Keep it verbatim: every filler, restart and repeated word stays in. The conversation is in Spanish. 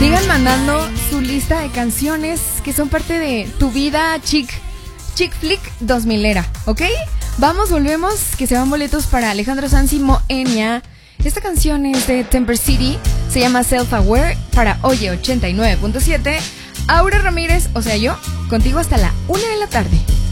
Sigan mandando su lista de canciones que son parte de tu vida chic, chic flick dos mil era, ¿ok? Vamos, volvemos, que se van boletos para Alejandro Sanz y Moenia. Esta canción es de Temper City, se llama Self Aware para Oye ochenta y nueve punto siete. Aura Ramírez, o sea yo, contigo hasta la una de la tarde.